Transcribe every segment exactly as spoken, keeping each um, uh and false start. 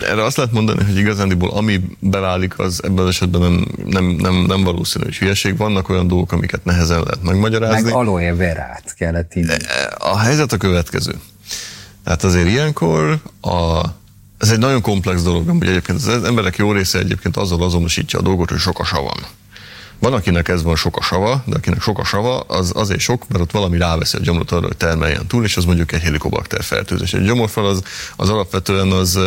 erre azt lehet mondani, hogy igazándiból ami beválik, az ebben az esetben nem, nem, nem, nem valószínű, hogy hülyeség. Vannak olyan dolgok, amiket nehezen lehet megmagyarázni. Meg aloe verát kellett inni. A helyzet a következő. Tehát azért ilyenkor a, ez egy nagyon komplex dolog, amúgy egyébként az emberek jó része egyébként azzal azonosítja a dolgot, hogy sok a savam. Van, akinek ez van sok a sava, de akinek sok a sava, az azért sok, mert ott valami ráveszi a gyomrot arra, hogy termeljen túl, és az mondjuk egy helikobakter fertőzés. Egy gyomorfal az, az alapvetően az,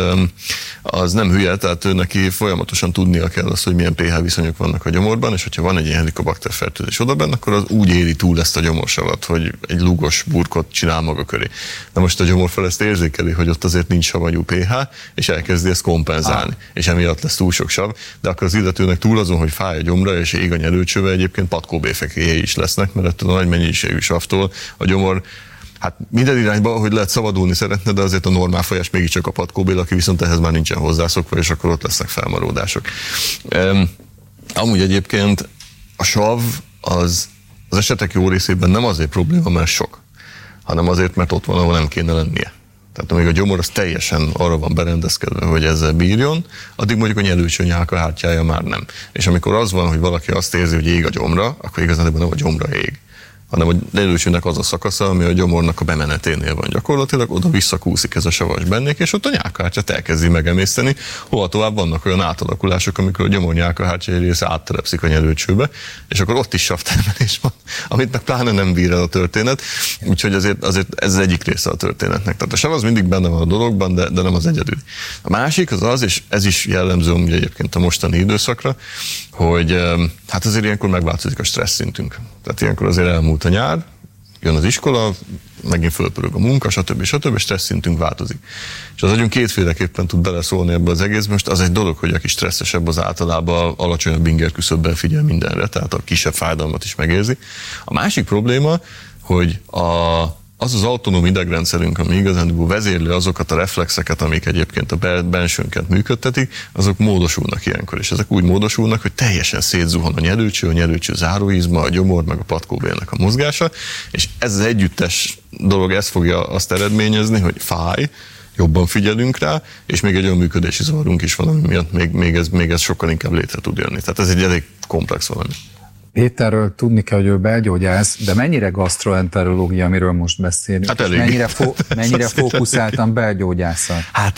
az nem hülye, tehát ő neki folyamatosan tudnia kell azt, hogy milyen pH viszonyok vannak a gyomorban, és hogyha van egy ilyen helikobakter fertőzés oda benne, akkor az úgy éri túl ezt a gyomorsavat, hogy egy lúgos burkot csinál maga köré. Na most a gyomorfal ezt érzékeli, hogy ott azért nincs savanyú pH, és elkezdi ezt kompenzálni, ah. és emiatt lesz túl sok sav, de akkor az illetőnek túl azon, hogy fáj a gyomra, és ég a nyelőcsővel, egyébként patkóbéfekélyei is lesznek, mert ettől a nagy mennyiségű savtól a gyomor, hát minden irányba, hogy lehet szabadulni szeretne, de azért a normál folyás mégiscsak a patkóbél, aki viszont ehhez már nincsen hozzászokva, és akkor ott lesznek felmaródások. Um, amúgy egyébként a sav az az esetek jó részében nem azért probléma, mert sok, hanem azért, mert ott van, ahol nem kéne lennie. Tehát amíg a gyomor az teljesen arra van berendezkedve, hogy ezzel bírjon, addig mondjuk a nyelőcső nyálkahártyája már nem. És amikor az van, hogy valaki azt érzi, hogy ég a gyomra, akkor igazán nem a gyomra ég, hanem a nyelőcsőnek az a szakasza, ami a gyomornak a bemeneténél van gyakorlatilag, oda visszakúszik ez a savas bennék, és ott a nyálkahártyát elkezdi megemészteni, hova tovább vannak olyan átalakulások, amikor a gyomor nyálkahártya egy része áttelepszik a nyelőcsőbe, és akkor ott is savtermelés van, amit meg pláne nem bír el a történet, úgyhogy azért, azért ez az egyik része a történetnek. Tehát a sav az mindig benne van a dologban, de, de nem az egyedül. A másik az az, és ez is jellemző ugye egyébként a mostani időszakra, hogy hát azért ilyenkor megváltozik a stressz szintünk. Tehát ilyenkor azért elmúlt a nyár, jön az iskola, megint fölpörög a munka, stb. stb. Stressz szintünk változik. És az agyunk kétféleképpen tud beleszólni ebbe az egész. Most az egy dolog, hogy aki stresszesebb, az általában alacsonyabb inger küszöbben figyel mindenre, tehát a kisebb fájdalmat is megérzi. A másik probléma, hogy a az az autonóm idegrendszerünk, ami igazán vezérli azokat a reflexeket, amik egyébként a bensőnket működtetik, azok módosulnak ilyenkor, és ezek úgy módosulnak, hogy teljesen szétzuhan a nyelőcső, a nyelőcső záróizma, a gyomor, meg a patkóbélnek a mozgása, és ez az együttes dolog, ez fogja azt eredményezni, hogy fáj, jobban figyelünk rá, és még egy olyan működési zavarunk is van, ami miatt még, még, ez, még ez sokkal inkább létre tud jönni. Tehát ez egy elég komplex valami. Péterről tudni kell, hogy ő belgyógyász, de mennyire gastroenterológia, amiről most beszélünk? Hát elég. Mennyire, fo- mennyire fókuszáltan belgyógyászat? Hát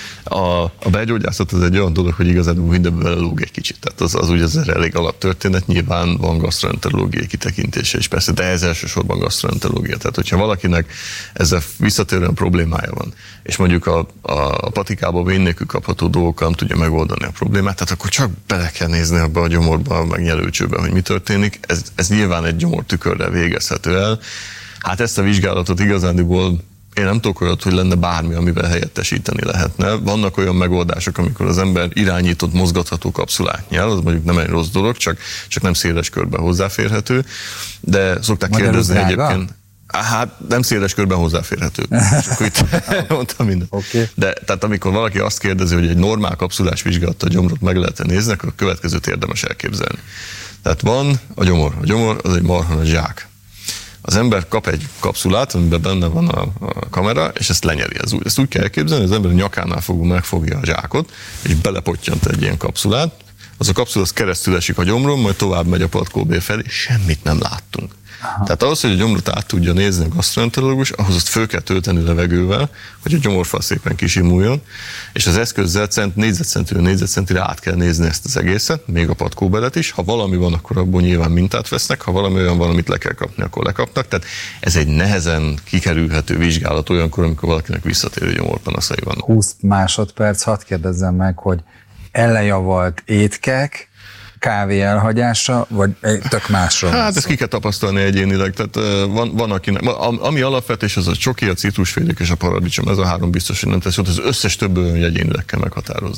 a, a belgyógyászat az egy olyan dolog, hogy igazából mindenben belelóg egy kicsit. Tehát az, az ugye az elég alaptörténet, nyilván van gastroenterológiai kitekintése is persze, de ez elsősorban gastroenterológia. Tehát hogyha valakinek ezzel visszatérően problémája van, és mondjuk a, a patikába vén nélkül kapható dolgokkal nem tudja megoldani a problémát, tehát akkor csak bele kell nézni abba a gyomorba, meg nyelőcsőbe, hogy mi történik. Ez, ez nyilván egy gyomortükörrel végezhető el. Hát ezt a vizsgálatot igazándiból én nem tudok olyat, hogy lenne bármi, amivel helyettesíteni lehetne. Vannak olyan megoldások, amikor az ember irányított, mozgatható kapszulát nyel, az mondjuk nem egy rossz dolog, csak, csak nem széles körben hozzáférhető, de szokták Magyar kérdezni egyébként. Hát nem széles körben hozzáférhető. Itt mondtam minden. Okay. De tehát amikor valaki azt kérdezi, hogy egy normál kapszulás vizsgálattal a gyomrot meg lehet nézni, akkor a következőt érdemes elképzelni. Tehát van a gyomor. A gyomor az egy marha nagy zsák. Az ember kap egy kapszulát, amiben benne van a, a kamera, és ezt lenyeli. Ez úgy, ezt úgy kell elképzelni, hogy az ember a nyakánál fogva megfogja a zsákot, és belepottyant egy ilyen kapszulát. Az a kapszula az keresztül esik a gyomron, majd tovább megy a patkóbél felé, semmit nem láttunk. Aha. Tehát ahhoz, hogy a gyomrot át tudja nézni a gastroenterológus, ahhoz azt föl kell tölteni levegővel, hogy a gyomorfal szépen kisimuljon, és az eszközzel cent, négyzetcentire négyzetcentire át kell nézni ezt az egészet, még a patkóbelet is. Ha valami van, akkor abból nyilván mintát vesznek, ha valami olyan van, amit le kell kapni, akkor lekapnak. Tehát ez egy nehezen kikerülhető vizsgálat olyankor, amikor valakinek visszatérő gyomorpanaszai vannak. húsz másodperc, hadd kérdezzem meg, hogy ellenjavalt étkek, kávé elhagyása, vagy tök másról? Hát ezt ki kell tapasztalni egyénileg, tehát van, van akinek, ami alapvetés, az a csoki, a citrusfélék és a paradicsom, ez a három biztos, hogy nem tesz jót, az összes több olyan, hogy egyénileg kell meghatározni.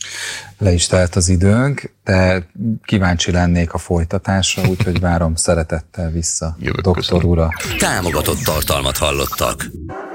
Le is telt az időnk, de kíváncsi lennék a folytatásra, úgyhogy várom szeretettel vissza, Jövök, doktor ura. Támogatott tartalmat hallottak.